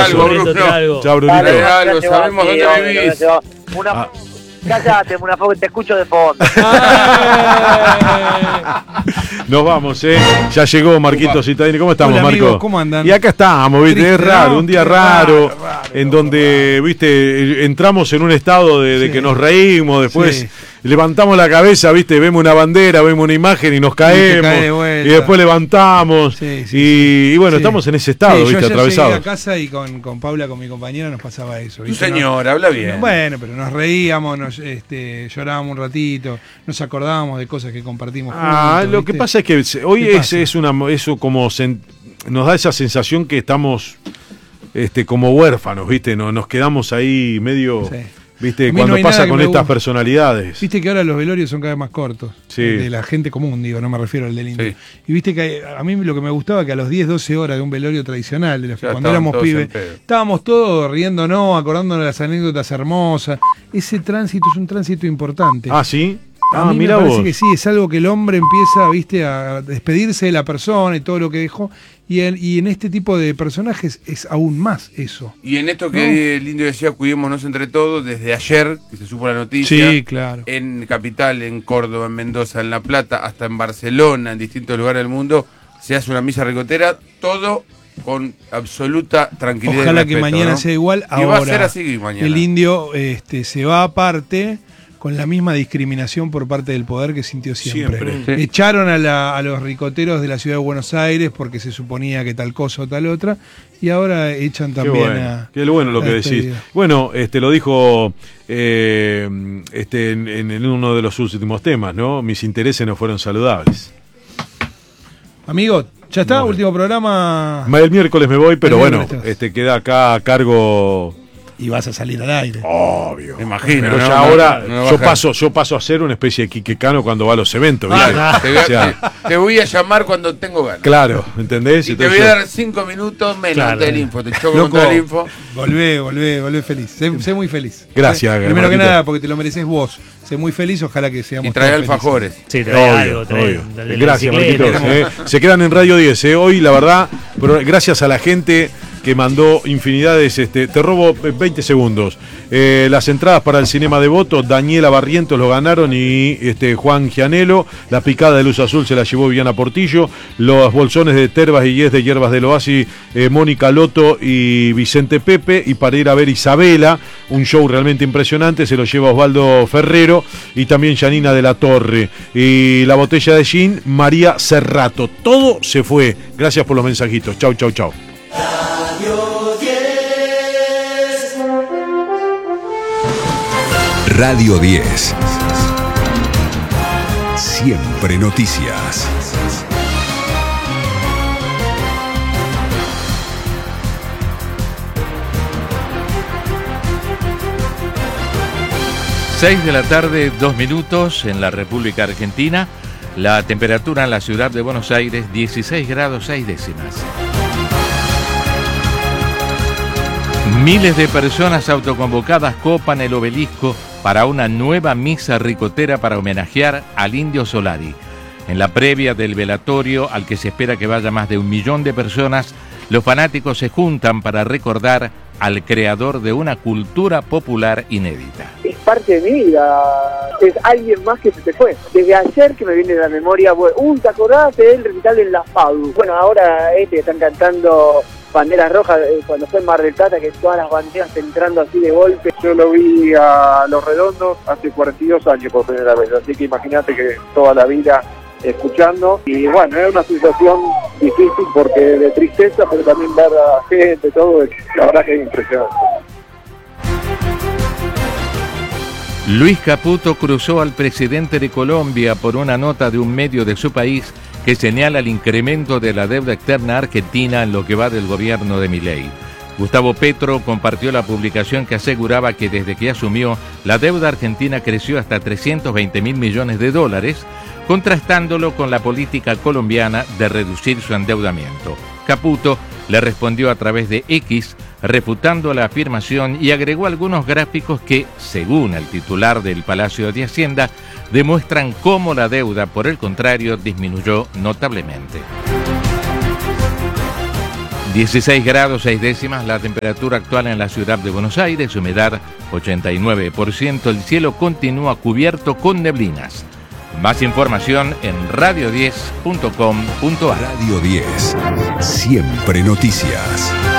algo, Bruno. Chao, Brunito. Dale algo, sabemos dónde vivís. Cállate, Munafoque, te escucho de fondo. Nos vamos, Ya llegó Marquito Citadini. ¿Cómo estamos, Hola, Marco? amigos, ¿cómo andan? Y acá estamos, ¿viste? Triste, Es raro, ¿no? un día Qué raro, raro, en donde, ¿viste? Entramos en un estado de Sí. que nos reímos, después Sí. levantamos la cabeza, ¿viste? Vemos una bandera, vemos una imagen y nos caemos. cae de vuelta. Y después levantamos. Sí, sí, y bueno, Sí. estamos en ese estado, Sí, yo ¿viste? ayer Atravesados. llegué a casa y con Paula, con mi compañera, nos pasaba eso. Tu ¿viste? señor, habla bien. Bueno, pero nos reíamos, llorábamos un ratito, nos acordábamos de cosas que compartimos juntos. Lo que ¿viste? pasa es que hoy ¿Qué es pasa? eso como nos da esa sensación que estamos como huérfanos, ¿viste? Nos quedamos ahí medio, Sí. ¿viste? A mí Cuando no hay pasa nada que con me estas guste. personalidades. Viste que ahora los velorios son cada vez más cortos. Sí. De la gente común, digo, no me refiero al del indio. Sí. Y viste que a mí lo que me gustaba que a los 10, 12 horas de un velorio tradicional, de los que Ya cuando estaban éramos todos pibes, en pedo. estábamos todos riéndonos, acordándonos de las anécdotas hermosas. Ese tránsito es un tránsito importante. Ah, ¿sí? A mí me mira parece vos. que sí, es algo que el hombre empieza, viste, a despedirse de la persona y todo lo que dejó. Y en este tipo de personajes es aún más eso. Y en esto que el indio decía, cuidémonos entre todos, desde ayer, que se supo la noticia, Sí, claro. en Capital, en Córdoba, en Mendoza, en La Plata, hasta en Barcelona, en distintos lugares del mundo, se hace una misa ricotera, todo con absoluta tranquilidad. Ojalá y que respeto, mañana ¿no? sea igual. Y va Ahora, a ser así mañana. el indio se va aparte con la misma discriminación por parte del poder que sintió siempre. Siempre. Sí. Echaron a los ricoteros de la ciudad de Buenos Aires porque se suponía que tal cosa o tal otra, y ahora echan Qué también bueno, a... qué bueno lo a que este decís. video. Bueno, lo dijo en uno de los últimos temas, ¿no? Mis intereses no fueron saludables. Amigo, ¿ya está? No, Último programa. El miércoles me voy, pero El bueno, miércoles queda acá a cargo. Y vas a salir al aire. Obvio. Me imagino, Pero ¿no? ya ahora No yo baja. paso a ser una especie de Quique Cano cuando va a los eventos, ¿viste? O sea, Te voy a llamar cuando tengo ganas. claro, ¿entendés? Y te voy a dar 5 minutos menos del info. Te choco con Loco, todo el info. volvé feliz. Sé muy feliz. Gracias, Primero que Marquito. nada, porque te lo mereces vos. Sé muy feliz, ojalá que seamos Y trae todos felices. alfajores. Sí, trae algo, trae obvio. de la Gracias, bicicleta. Marquitos. Se quedan en Radio 10. Hoy, la verdad, pero gracias a la gente que mandó infinidades. Te robo 20 segundos. Las entradas para el Cinema Devoto, Daniela Barrientos lo ganaron y Juan Gianelo. La picada de luz azul se la llevó Viviana Portillo. Los bolsones de Tervas y Yes de Hierbas del Oasis, Mónica Loto y Vicente Pepe. Y para ir a ver Isabela, un show realmente impresionante, se lo lleva Osvaldo Ferrero y también Janina de la Torre. Y la botella de gin, María Cerrato. Todo se fue. Gracias por los mensajitos. Chau, chau, chau. Radio 10. Siempre noticias. Seis de la tarde, 2 minutos en la República Argentina. La temperatura en la ciudad de Buenos Aires, 16 grados 6 décimas. Miles de personas autoconvocadas copan el obelisco para una nueva misa ricotera para homenajear al Indio Solari. En la previa del velatorio, al que se espera que vaya más de 1 millón de personas, los fanáticos se juntan para recordar al creador de una cultura popular inédita. Es parte de mi vida, es alguien más que se te fue. Desde ayer que me viene a la memoria, ¿te acordás del recital en La FADU? Bueno, ahora están cantando banderas rojas cuando fue en Mar del Plata, que todas las banderas entrando así de golpe. Yo lo vi a Los Redondos hace 42 años por primera vez, así que imagínate que toda la vida escuchando, y bueno, es una situación difícil porque de tristeza, pero también ver a la gente, todo, la verdad que es impresionante. Luis Caputo cruzó al presidente de Colombia por una nota de un medio de su país que señala el incremento de la deuda externa argentina en lo que va del gobierno de Milei. Gustavo Petro compartió la publicación que aseguraba que desde que asumió, la deuda argentina creció hasta 320.000 millones de dólares, contrastándolo con la política colombiana de reducir su endeudamiento. Caputo le respondió a través de X, refutando la afirmación y agregó algunos gráficos que, según el titular del Palacio de Hacienda, demuestran cómo la deuda, por el contrario, disminuyó notablemente. 16 grados 6 décimas la temperatura actual en la ciudad de Buenos Aires, humedad 89%, el cielo continúa cubierto con neblinas. Más información en radio10.com.ar. Radio 10, siempre noticias.